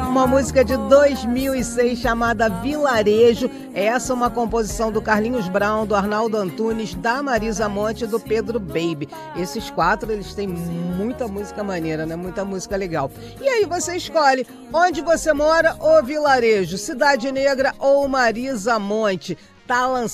Uma música de 2006 chamada Vilarejo. Essa é uma composição do Carlinhos Brown, do Arnaldo Antunes, da Marisa Monte e do Pedro Baby. Esses quatro, eles têm muita música maneira, né? Muita música legal. E aí você escolhe onde você mora ou Vilarejo, Cidade Negra ou Marisa Monte. Tá lançado